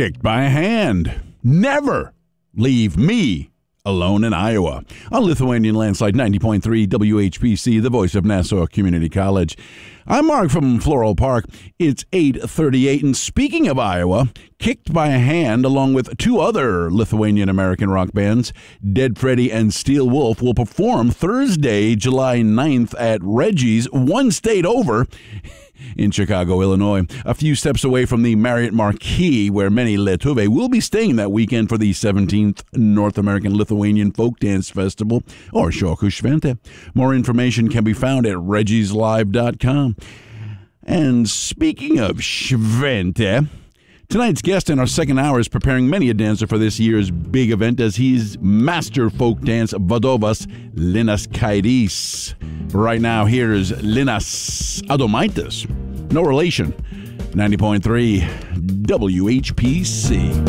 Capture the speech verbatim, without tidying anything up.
kicked by a hand. Never leave me alone in Iowa. On Lithuanian Landslide ninety point three W H P C, the voice of Nassau Community College. I'm Mark from Floral Park. It's eight thirty-eight, and speaking of Iowa, Kicked by a Hand, along with two other Lithuanian-American rock bands, Dead Freddy and Steel Wolf, will perform Thursday, July ninth at Reggie's, one state over, in Chicago, Illinois, a few steps away from the Marriott Marquis, where many Lietuviai will be staying that weekend for the seventeenth North American Lithuanian Folk Dance Festival, or Šokių Šventė. More information can be found at reggies live dot com. And speaking of Šventė, tonight's guest in our second hour is preparing many a dancer for this year's big event as he's master folk dance vadovas Linas Kairys. Right now, here's Linas Adomaitis. No relation. ninety point three W H P C.